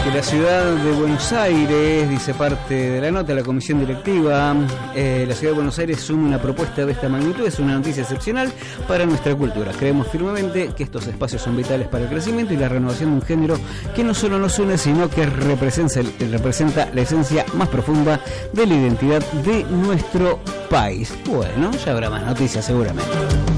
Que la ciudad de Buenos Aires, dice parte de la nota, la comisión directiva, la ciudad de Buenos Aires asume una propuesta de esta magnitud, es una noticia excepcional para nuestra cultura. Creemos firmemente que estos espacios son vitales para el crecimiento y la renovación de un género que no solo nos une, sino que representa la esencia más profunda de la identidad de nuestro país. Bueno, ya habrá más noticias seguramente.